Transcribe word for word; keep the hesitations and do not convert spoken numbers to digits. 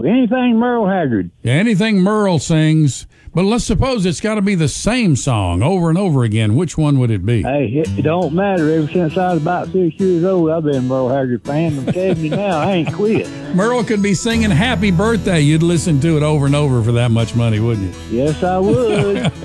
anything Merle Haggard. Anything Merle sings. But let's suppose it's got to be the same song over and over again. Which one would it be? Hey, it, it don't matter. Ever since I was about six years old, I've been a Merle Haggard fan. I'm seventy now. I ain't quit. Merle could be singing Happy Birthday. You'd listen to it over and over for that much money, wouldn't you? Yes, I would.